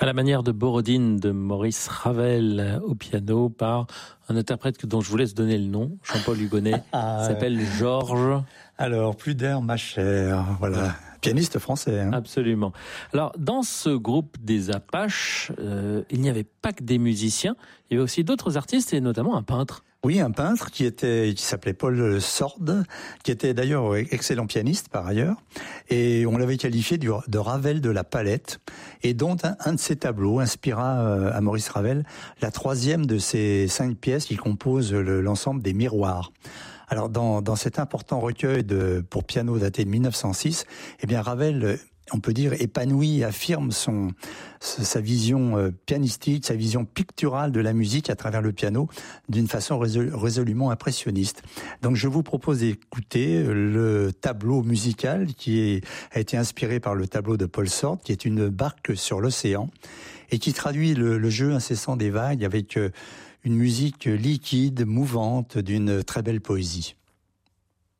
À la manière de Borodine de Maurice Ravel au piano par un interprète dont je vous laisse donner le nom, Jean-Paul Hugonnet, s'appelle Georges. Alors, Pluder, ma chère, voilà. Pianiste français. Absolument. Alors, dans ce groupe des Apaches, il n'y avait pas que des musiciens, il y avait aussi d'autres artistes et notamment un peintre. Oui, un peintre qui s'appelait Paul Sorde, qui était d'ailleurs excellent pianiste par ailleurs, et on l'avait qualifié de Ravel de la palette, et dont un de ses tableaux inspira à Maurice Ravel la troisième de ces 5 pièces qui composent l'ensemble des Miroirs. Alors dans cet important recueil pour piano daté de 1906, eh bien Ravel, on peut dire, épanoui, affirme sa vision pianistique, sa vision picturale de la musique à travers le piano d'une façon résolument impressionniste. Donc je vous propose d'écouter le tableau musical a été inspiré par le tableau de Paul Sorde, qui est une barque sur l'océan et qui traduit le jeu incessant des vagues avec une musique liquide, mouvante, d'une très belle poésie.